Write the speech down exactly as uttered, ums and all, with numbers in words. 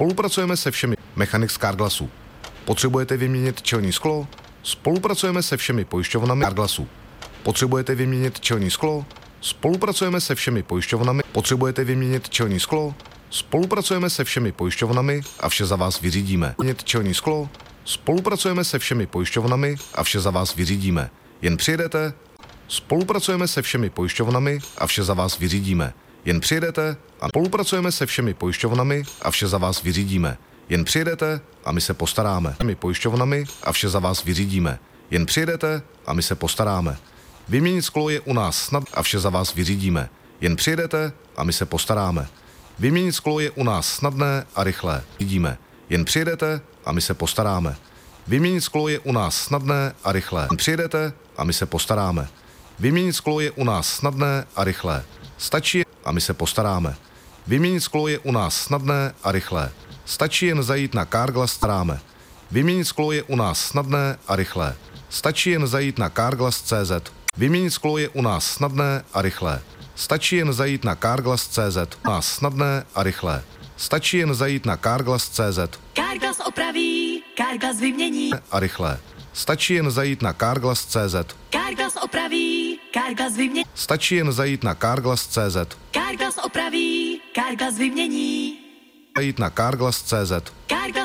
Spolupracujeme se všemi. Mechanik z Carglassu. Potřebujete vyměnit čelní sklo? Spolupracujeme se všemi pojišťovnami Carglassu. Potřebujete vyměnit čelní sklo? Spolupracujeme se všemi pojišťovnami. Potřebujete vyměnit čelní sklo? Spolupracujeme se všemi pojišťovnami a vše za vás vyřídíme. Vyměnit čelní sklo? Spolupracujeme se všemi pojišťovnami a vše za vás vyřídíme. Jen přijedete. Spolupracujeme se všemi pojišťovnami a vše za vás vyřídíme. Jen přijedete a spolupracujeme se všemi pojišťovnami a vše za vás vyřídíme. Jen přijedete a my se postaráme. My pojišťovnami a vše za vás vyřídíme. Jen přijedete a my se postaráme. Vyměnit sklo je u nás snad a vše za vás vyřídíme. Jen přijedete a my se postaráme. Vyměnit sklo je u nás snadné a rychlé. Vidíme. Jen přijedete a my se postaráme. Vyměnit sklo je u nás snadné a rychlé. Jen přijedete a my se postaráme. Vyměnit sklo je u nás snadné a rychlé. Stačí a my se postaráme. Vyměnit sklo je u nás snadné a rychlé. Stačí jen zajít na Carglass, staráme. Vyměnit sklo je u nás snadné a rychlé. Stačí jen zajít na Carglass tečka cé zet. Vyměnit sklo je u nás snadné a rychlé. Stačí jen zajít na Carglass tečka cé zet. U nás snadné a rychlé. Stačí jen zajít na Carglass tečka cé zet. Carglass opraví, Carglass vymění. A rychlé. Stačí jen zajít na Carglass tečka cé zet. Carglass opraví, Carglass vymění. Stačí jen zajít na Carglass tečka cé zet. Carglass opraví, Carglass vymění. Zajít na Carglass tečka cé zet. Carglass